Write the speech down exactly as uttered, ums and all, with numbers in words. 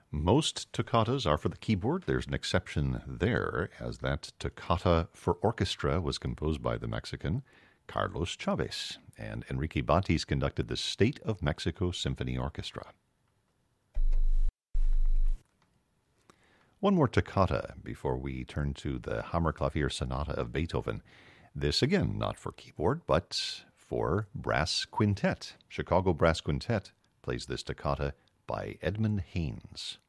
Most toccatas are for the keyboard. There's an exception there, as that toccata for orchestra was composed by the Mexican Carlos Chavez, and Enrique Batis conducted the State of Mexico Symphony Orchestra. One more toccata before we turn to the Hammerklavier Sonata of Beethoven. This, again, not for keyboard, but for brass quintet. Chicago Brass Quintet plays this toccata by Edmund Haynes.